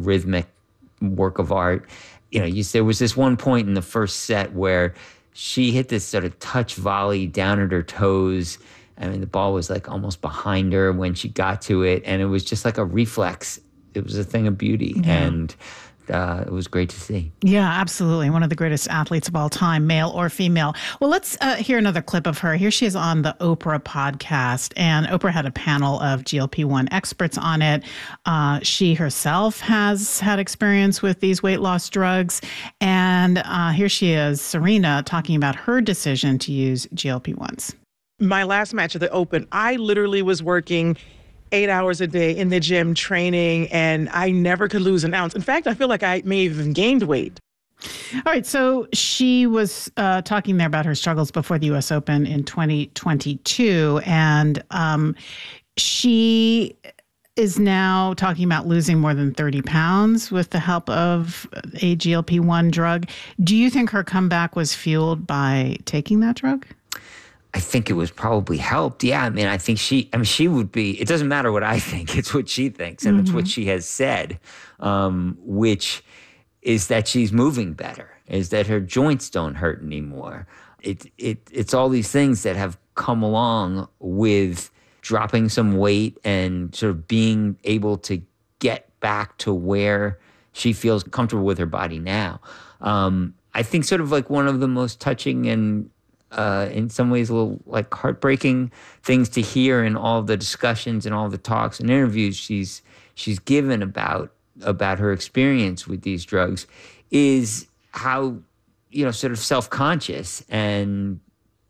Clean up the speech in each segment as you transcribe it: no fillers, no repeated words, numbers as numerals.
rhythmic work of art. There was this one point in the first set where she hit this sort of touch volley down at her toes. I mean, the ball was like almost behind her when she got to it, and it was just like a reflex. It was a thing of beauty, and it was great to see. Yeah, absolutely. One of the greatest athletes of all time, male or female. Well, let's hear another clip of her. Here she is on the Oprah podcast, and Oprah had a panel of GLP-1 experts on it. She herself has had experience with these weight loss drugs. And here she is, Serena, talking about her decision to use GLP-1s. My last match at the Open, I literally was working 8 hours a day in the gym training, and I never could lose an ounce. In fact, I feel like I may have even gained weight. All right. So she was talking there about her struggles before the U.S. Open in 2022. And she is now talking about losing more than 30 pounds with the help of a GLP-1 drug. Do you think her comeback was fueled by taking that drug? I think it was probably helped. Yeah, I mean, I think she would be, it doesn't matter what I think, it's what she thinks, and it's what she has said, which is that she's moving better, is that her joints don't hurt anymore. It's all these things that have come along with dropping some weight and sort of being able to get back to where she feels comfortable with her body now. I think sort of like one of the most touching and in some ways a little like heartbreaking things to hear in all the discussions and all the talks and interviews she's given about her experience with these drugs is how, sort of self-conscious and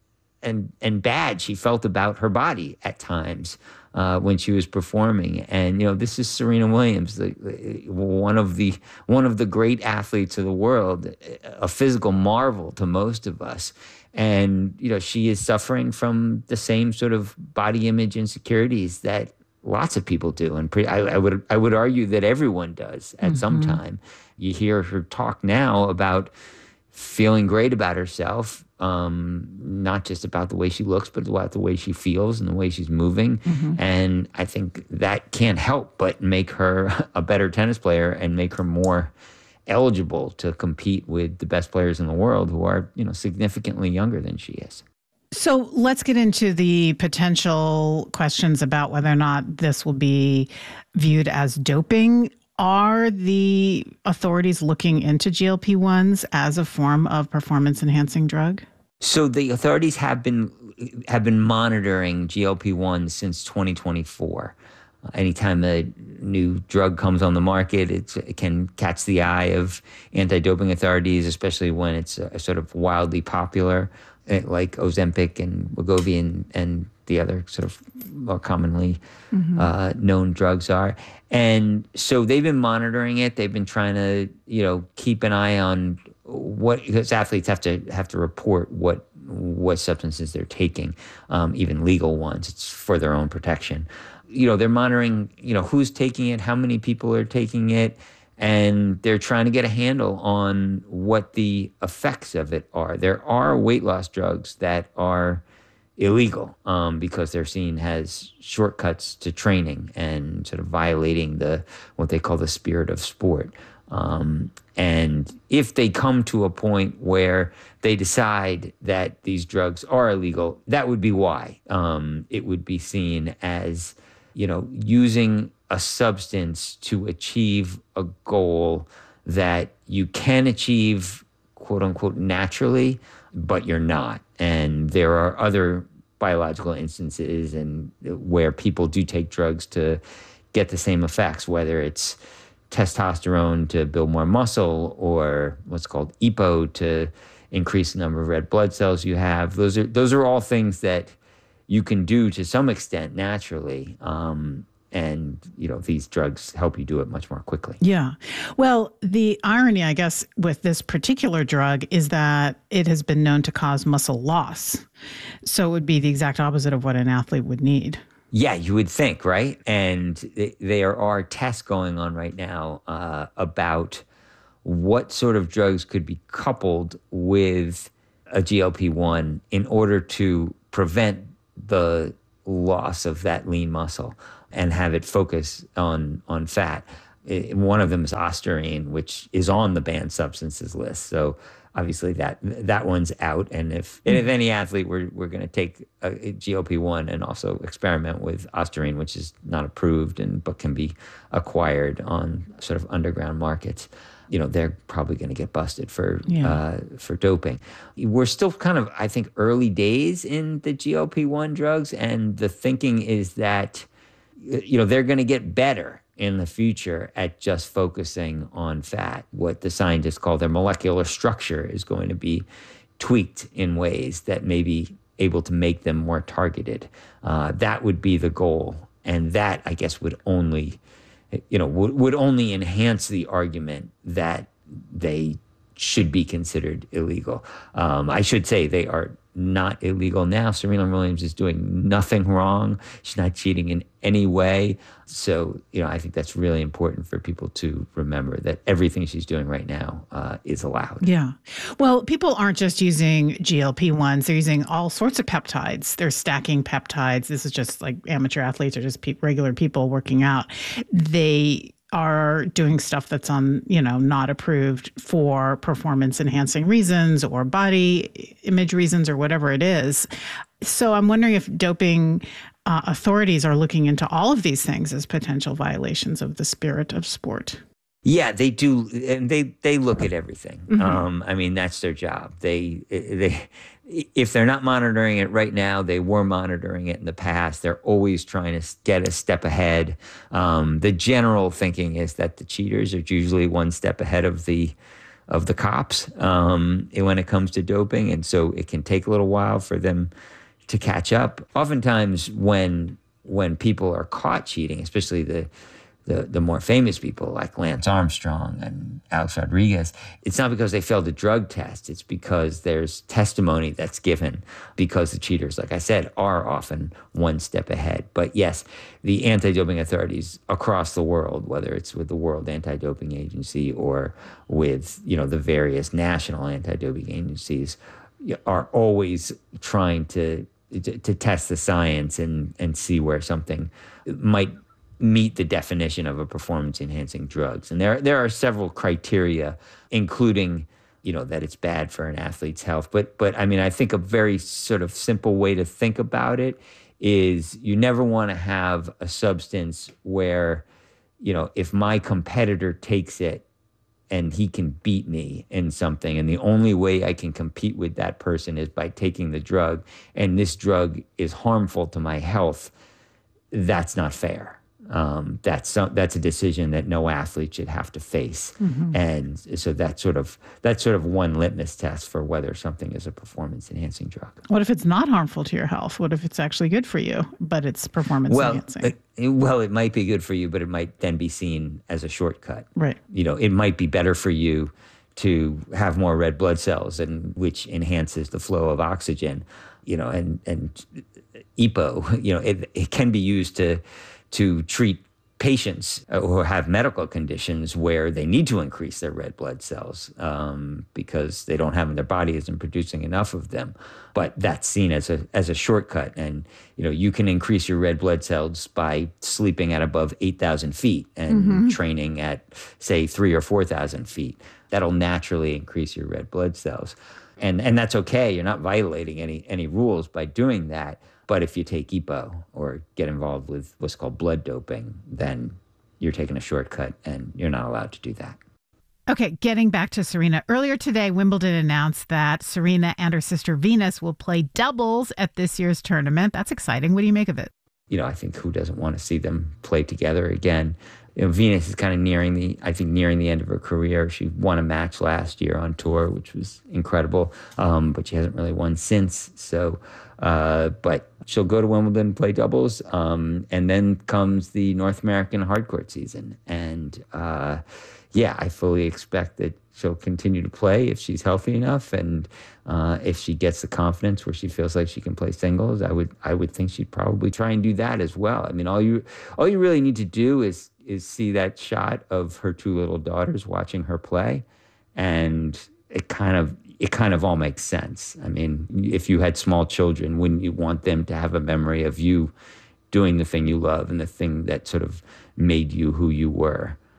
bad she felt about her body at times when she was performing. And this is Serena Williams, one of the great athletes of the world, a physical marvel to most of us. And she is suffering from the same sort of body image insecurities that lots of people do, and I would argue that everyone does at some time. You hear her talk now about feeling great about herself, not just about the way she looks, but about the way she feels and the way she's moving. And I think that can't help but make her a better tennis player and make her more eligible to compete with the best players in the world who are, significantly younger than she is. So let's get into the potential questions about whether or not this will be viewed as doping. Are the authorities looking into GLP-1s as a form of performance-enhancing drug? So the authorities have been monitoring GLP-1s since 2024. Anytime a new drug comes on the market, it can catch the eye of anti-doping authorities, especially when it's sort of wildly popular, like Ozempic and Wegovy and the other sort of more commonly known drugs are. And so they've been monitoring it. They've been trying to, keep an eye on because athletes have to report what substances they're taking, even legal ones. It's for their own protection. They're monitoring, who's taking it, how many people are taking it, and they're trying to get a handle on what the effects of it are. There are weight loss drugs that are illegal because they're seen as shortcuts to training and sort of violating what they call the spirit of sport. And if they come to a point where they decide that these drugs are illegal, that would be why. It would be seen as using a substance to achieve a goal that you can achieve, quote unquote, naturally, but you're not. And there are other biological instances where people do take drugs to get the same effects, whether it's testosterone to build more muscle or what's called EPO to increase the number of red blood cells you have. Those are all things that you can do to some extent naturally. And, these drugs help you do it much more quickly. Yeah. Well, the irony, I guess, with this particular drug is that it has been known to cause muscle loss. So it would be the exact opposite of what an athlete would need. Yeah, you would think, right? And there are tests going on right now about what sort of drugs could be coupled with a GLP-1 in order to prevent the loss of that lean muscle and have it focus on fat. One of them is Ostarine, which is on the banned substances list. So obviously that one's out. And if any athlete we're going to take a GLP-1 and also experiment with Ostarine, which is not approved but can be acquired on sort of underground markets, they're probably going to get busted for doping. We're still kind of, I think, early days in the GLP-1 drugs, and the thinking is that they're going to get better in the future at just focusing on fat. What the scientists call their molecular structure is going to be tweaked in ways that may be able to make them more targeted. That would be the goal. And that, I guess, would only enhance the argument that they should be considered illegal. I should say they are not illegal now. Serena Williams is doing nothing wrong. She's not cheating in any way. So, I think that's really important for people to remember that everything she's doing right now is allowed. Yeah. Well, people aren't just using GLP-1s. They're using all sorts of peptides. They're stacking peptides. This is just like amateur athletes or just regular people working out. They are doing stuff that's not approved for performance enhancing reasons or body image reasons or whatever it is. So I'm wondering if doping authorities are looking into all of these things as potential violations of the spirit of sport. Yeah, they do, and they look at everything. Mm-hmm. That's their job. They if they're not monitoring it right now, they were monitoring it in the past. They're always trying to get a step ahead. The general thinking is that the cheaters are usually one step ahead of the cops when it comes to doping, and so it can take a little while for them to catch up. Oftentimes, when people are caught cheating, especially the more famous people like Lance Armstrong and Alex Rodriguez, it's not because they failed a drug test. It's because there's testimony that's given because the cheaters, like I said, are often one step ahead. But yes, the anti-doping authorities across the world, whether it's with the World Anti-Doping Agency or with, the various national anti-doping agencies, are always trying to test the science and see where something might meet the definition of a performance-enhancing drugs. And there are several criteria, including, that it's bad for an athlete's health. But I think a very sort of simple way to think about it is you never want to have a substance where, if my competitor takes it and he can beat me in something, and the only way I can compete with that person is by taking the drug, and this drug is harmful to my health, that's not fair. That's a decision that no athlete should have to face. Mm-hmm. And so that's sort of one litmus test for whether something is a performance-enhancing drug. What if it's not harmful to your health? What if it's actually good for you, but it's performance-enhancing? Well, it might be good for you, but it might then be seen as a shortcut. Right. It might be better for you to have more red blood cells, and which enhances the flow of oxygen. And EPO, it can be used to treat patients who have medical conditions where they need to increase their red blood cells because they don't have them, their body isn't producing enough of them. But that's seen as a shortcut. And, you can increase your red blood cells by sleeping at above 8,000 feet and training at, say, 3,000 or 4,000 feet. That'll naturally increase your red blood cells. And that's okay. You're not violating any rules by doing that. But if you take EPO or get involved with what's called blood doping, then you're taking a shortcut and you're not allowed to do that. Okay, getting back to Serena. Earlier today, Wimbledon announced that Serena and her sister Venus will play doubles at this year's tournament. That's exciting. What do you make of it? I think who doesn't want to see them play together again? Venus is kind of nearing the end of her career. She won a match last year on tour, which was incredible, but she hasn't really won since. So, but she'll go to Wimbledon and play doubles, and then comes the North American hardcourt season. And I fully expect that she'll continue to play if she's healthy enough, and if she gets the confidence where she feels like she can play singles. I would think she'd probably try and do that as well. All you really need to do is see that shot of her two little daughters watching her play, and it kind of all makes sense. If you had small children, wouldn't you want them to have a memory of you doing the thing you love and the thing that sort of made you who you were?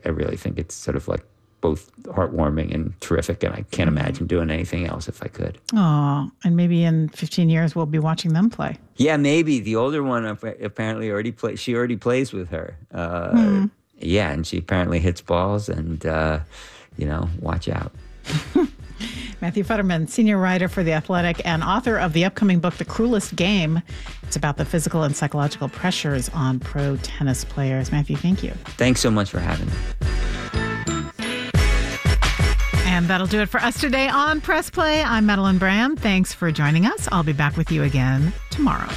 really think it's sort of like both heartwarming and terrific, and I can't imagine doing anything else if I could. Oh, and maybe in 15 years we'll be watching them play. Yeah, maybe. The older one apparently already plays. She already plays with her. Yeah, and she apparently hits balls, and watch out. Matthew Futterman, senior writer for The Athletic and author of the upcoming book, The Cruelest Game. It's about the physical and psychological pressures on pro tennis players. Matthew, thank you. Thanks so much for having me. And that'll do it for us today on Press Play. I'm Madeline Brand. Thanks for joining us. I'll be back with you again tomorrow.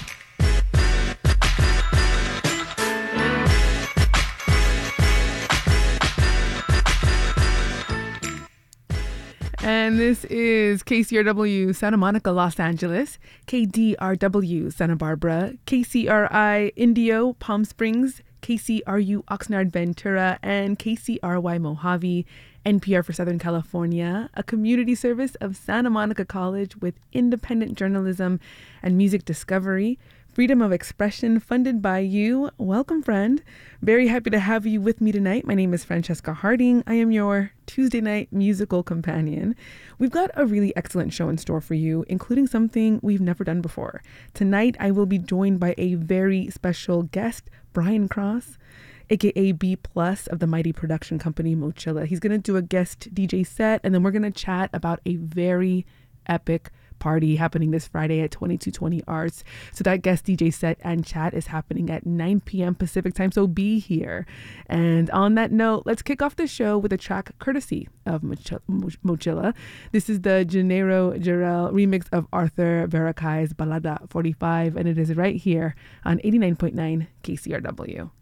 And this is KCRW Santa Monica, Los Angeles, KDRW Santa Barbara, KCRI Indio, Palm Springs, KCRU Oxnard, Ventura, and KCRY Mojave, NPR for Southern California, a community service of Santa Monica College with independent journalism and music discovery, freedom of expression funded by you. Welcome, friend. Very happy to have you with me tonight. My name is Francesca Harding. I am your Tuesday night musical companion. We've got a really excellent show in store for you, including something we've never done before. Tonight, I will be joined by a very special guest, Brian Cross, aka B+ of the mighty production company Mochilla. He's going to do a guest DJ set, and then we're going to chat about a very epic party happening this Friday at 2220 Arts. So that guest DJ set and chat is happening at 9 p.m. Pacific time, so be here. And on that note, let's kick off the show with a track courtesy of Mochilla. This is the Janeiro Jarrell remix of Arthur Veracai's Balada 45, and it is right here on 89.9 KCRW.